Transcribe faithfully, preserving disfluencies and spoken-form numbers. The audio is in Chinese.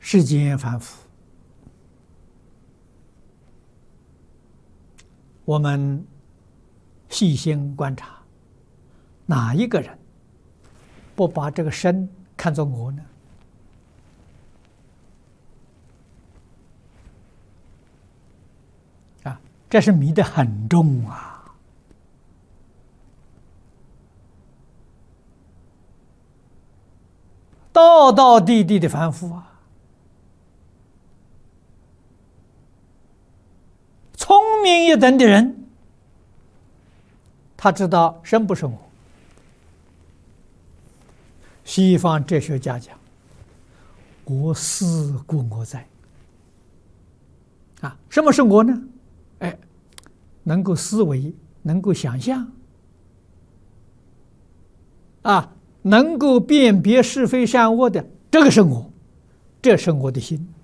世间凡夫，我们细心观察，哪一个人不把这个身看作我呢？啊，这是迷得很重啊！道道地地的凡夫啊，聪明一等的人，他知道身不是我。西方哲学家讲，我思故我在。啊，什么是我呢？哎，能够思维，能够想象，啊，能够辨别是非善恶的，这个是我，这是我的心。